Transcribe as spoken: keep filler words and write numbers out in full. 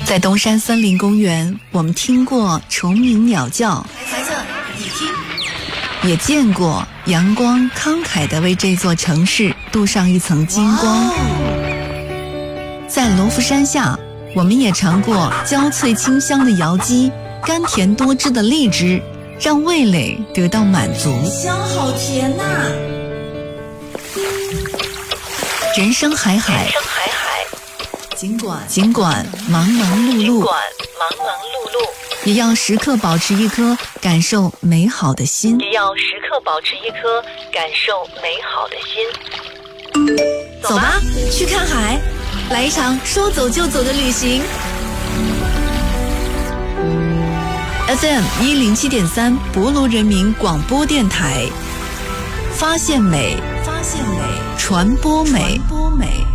在东山森林公园，我们听过虫鸣鸟叫， 孩子，你听， 也见过阳光慷慨地为这座城市镀上一层金光。在罗浮山下，我们也尝过焦脆清香的瑶姬，甘甜多汁的荔枝，让味蕾得到满足。 香好甜呐、啊！ 人生海海， 人生海海。 尽管尽管忙忙碌碌， 尽管忙忙碌碌， 也要时刻保持一颗感受美好的心。 也要时刻保持一颗感受美好的心。 走吧，去看海，来一场说走就走的旅行。F M 一零七点三，博罗人民广播电台，发现美，发现美，传播美，传播美。